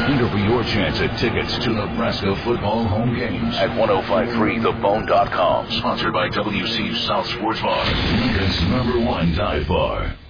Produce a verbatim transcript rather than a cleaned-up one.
Enter for your chance at tickets to Nebraska football home games at ten fifty-three the bone dot com. Sponsored by W C South Sports Bar, Lincoln's number one dive bar.